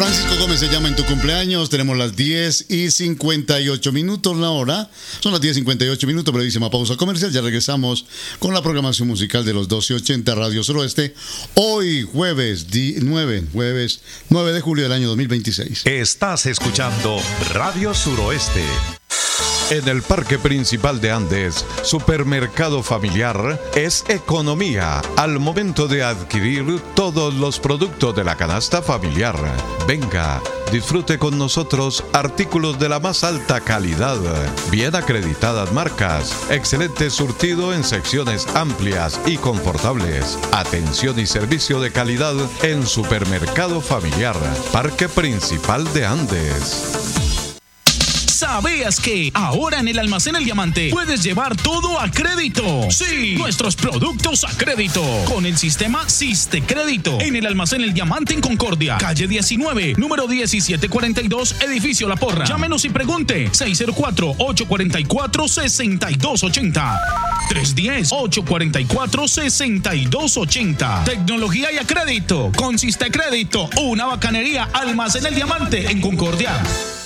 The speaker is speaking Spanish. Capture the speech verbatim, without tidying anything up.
Francisco Gómez se llama en tu cumpleaños. Tenemos las diez y cincuenta y ocho minutos la hora. Son las diez y cincuenta y ocho minutos, brevísima pausa comercial. Ya regresamos con la programación musical de los doce ochenta Radio Suroeste. Hoy jueves nueve, jueves nueve de julio del año dos mil veintiséis. Estás escuchando Radio Suroeste. En el Parque Principal de Andes, Supermercado Familiar es economía al momento de adquirir todos los productos de la canasta familiar. Venga, disfrute con nosotros artículos de la más alta calidad, bien acreditadas marcas, excelente surtido en secciones amplias y confortables, atención y servicio de calidad en Supermercado Familiar, Parque Principal de Andes. ¿Sabías que ahora en el Almacén El Diamante puedes llevar todo a crédito? Sí, nuestros productos a crédito con el sistema Siste Crédito. En el Almacén El Diamante en Concordia, calle diecinueve, número diecisiete cuarenta y dos, edificio La Porra. Llámenos y pregunte seis cero cuatro, ocho cuatro cuatro, seis dos ocho cero. tres uno cero, ocho cuatro cuatro, seis dos ocho cero. Tecnología y a crédito con Siste Crédito. Una bacanería. Almacén El Diamante en Concordia.